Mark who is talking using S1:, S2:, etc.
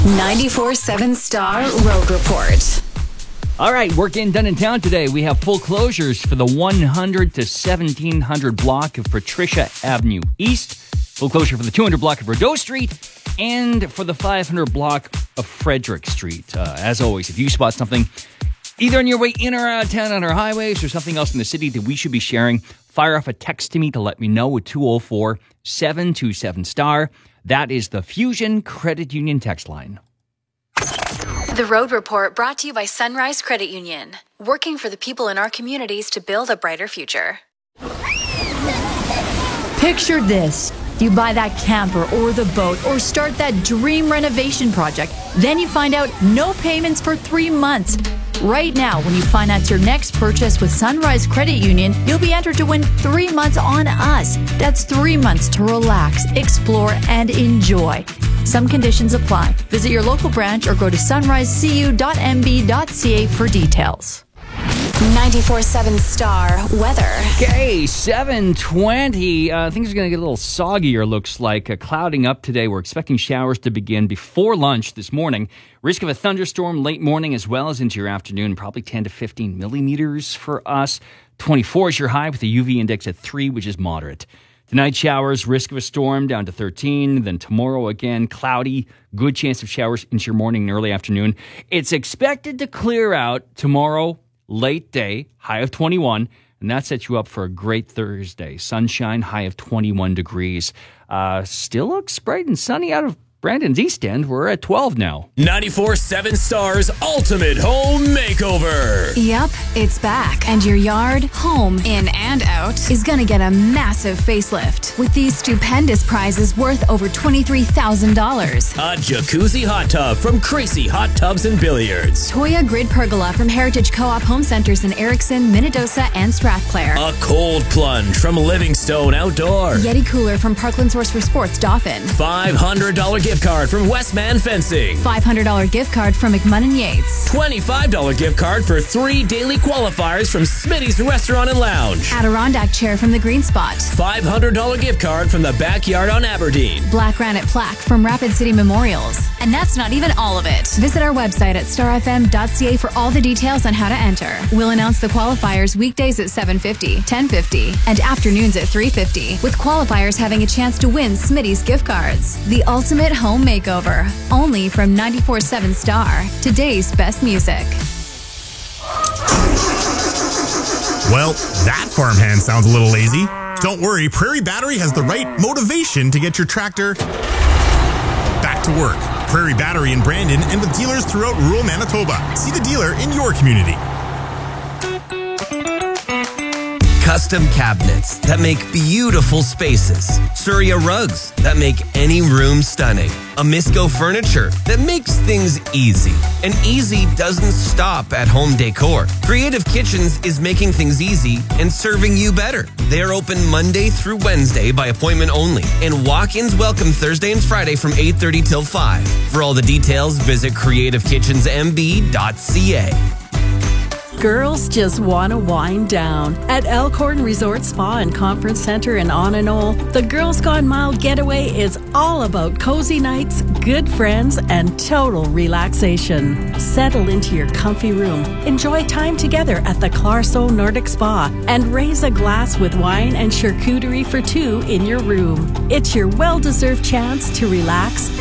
S1: 94.7 Star Road Report.
S2: All right, work getting done in town today. We have full closures for the 100 to 1700 block of Patricia Avenue East, full closure for the 200 block of Rideau Street, and for the 500 block of Frederick Street. As always, if you spot something either on your way in or out of town on our highways or something else in the city that we should be sharing, fire off a text to me to let me know with 204-727-STAR. That is the Fusion Credit Union text line.
S1: The Road Report brought to you by Sunrise Credit Union, working for the people in our communities to build a brighter future.
S3: Picture this. You buy that camper or the boat or start that dream renovation project. Then you find out no payments for 3 months. Right now, when you finance your next purchase with Sunrise Credit Union, you'll be entered to win 3 months on us. That's 3 months to relax, explore, and enjoy. Some conditions apply. Visit your local branch or go to sunrisecu.mb.ca for details.
S1: 94.7 Star weather.
S2: Okay, 7:20. Things are going to get a little soggier, looks like. Clouding up today. We're expecting showers to begin before lunch this morning. Risk of a thunderstorm late morning as well as into your afternoon. Probably 10 to 15 millimeters for us. 24 is your high with a UV index at 3, which is moderate. Tonight, showers, risk of a storm down to 13. Then tomorrow again, cloudy, good chance of showers into your morning and early afternoon. It's expected to clear out tomorrow, late day, high of 21. And that sets you up for a great Thursday. Sunshine, high of 21 degrees. Still looks bright and sunny out of Brandon's East End. We're at 12 now.
S4: 94.7 Star's Ultimate Home Makeover.
S1: Yep, it's back. And your yard, home, in and out, is going to get a massive facelift with these stupendous prizes worth over $23,000.
S4: A jacuzzi hot tub from Crazy Hot Tubs and Billiards.
S1: Toya Grid Pergola from Heritage Co-op Home Centers in Erickson, Minnedosa, and Strathclair.
S4: A cold plunge from Livingstone Outdoor.
S1: Yeti Cooler from Parkland Source for Sports, Dauphin.
S4: $500 gift card from Westman Fencing.
S1: $500 gift card from McMunn & Yates.
S4: $25 gift card for 3 daily qualifiers from Smitty's Restaurant and Lounge.
S1: Adirondack chair from the Green Spot.
S4: $500 gift card from the Backyard on Aberdeen.
S1: Black granite plaque from Rapid City Memorials. And that's not even all of it. Visit our website at starfm.ca for all the details on how to enter. We'll announce the qualifiers weekdays at 7:50, 10:50, and afternoons at 3:50, with qualifiers having a chance to win Smitty's gift cards. The ultimate home makeover, only from 94.7 Star, today's best music.
S5: Well, that farmhand sounds a little lazy. Don't worry, Prairie Battery has the right motivation to get your tractor back to work. Prairie Battery in Brandon and with dealers throughout rural Manitoba. See the dealer in your community.
S6: Custom cabinets that make beautiful spaces. Surya rugs that make any room stunning. Amisco furniture that makes things easy. And easy doesn't stop at home decor. Creative Kitchens is making things easy and serving you better. They are open Monday through Wednesday by appointment only. And walk-ins welcome Thursday and Friday from 8:30 till 5. For all the details, visit creativekitchensmb.ca.
S7: Girls just want to wind down. At Elkhorn Resort Spa and Conference Center in Onanol, the Girls Gone Mild getaway is all about cozy nights, good friends, and total relaxation. Settle into your comfy room, enjoy time together at the Clarso Nordic Spa, and raise a glass with wine and charcuterie for 2 in your room. It's your well-deserved chance to relax